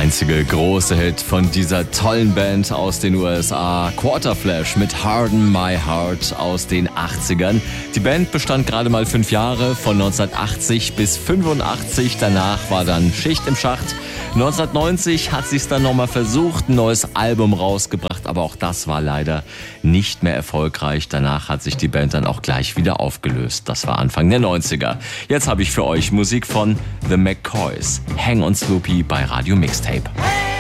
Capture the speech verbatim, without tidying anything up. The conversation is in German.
einzige große Hit von dieser tollen Band aus den U S A, Quarterflash mit Harden My Heart aus den achtzigern. Die Band bestand gerade mal fünf Jahre, von neunzehnhundertachtzig bis fünfundachtzig. Danach war dann Schicht im Schacht. neunzehnhundertneunzig hat sie es dann nochmal versucht, ein neues Album rausgebracht, aber auch das war leider nicht mehr erfolgreich. Danach hat sich die Band dann auch gleich wieder aufgelöst. Das war Anfang der neunziger. Jetzt habe ich für euch Musik von The McCoys. Hang on Sloopy bei Radio Mixtape.